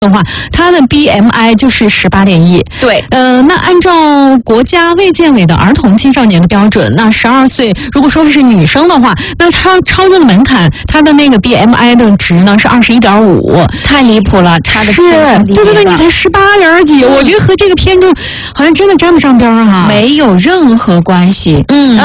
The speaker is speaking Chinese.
的话，他的 BMI 就是18.1。 对， 那按照国家卫健委的儿童青少年的标准，那12岁如果说是女生的话，那她超过了门槛，她的那个 BMI 的值呢是21.5， 太离谱了，差的是，对，你才18几，我觉得和这个偏重好像真的沾不上边儿哈， 没有任何关系。